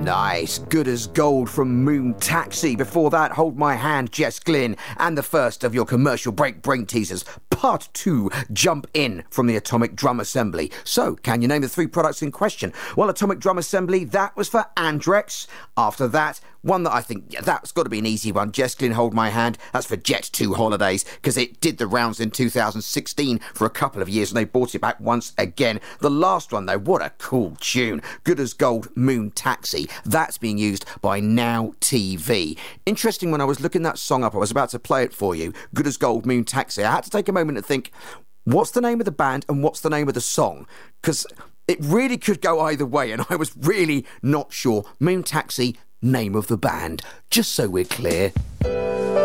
Nice. Good as Gold from Moon Taxi. Before that, Hold My Hand, Jess Glynn. And the first of your commercial break brain teasers, Part 2, Jump In from the Atomic Drum Assembly. So, can you name the three products in question? Well, Atomic Drum Assembly, that was for Andrex. After that, one that I think, that's got to be an easy one. Jess Glynn, Hold My Hand. That's for Jet 2 Holidays, because it did the rounds in 2016 for a couple of years, and they brought it back once again. The last one, though, what a cool tune. Good as Gold, Moon Taxi. That's being used by Now TV. Interesting, when I was looking that song up, I was about to play it for you, Good as Gold, Moon Taxi. I had to take a moment to think, what's the name of the band and what's the name of the song? Because it really could go either way, and I was really not sure. Moon Taxi, name of the band, just so we're clear.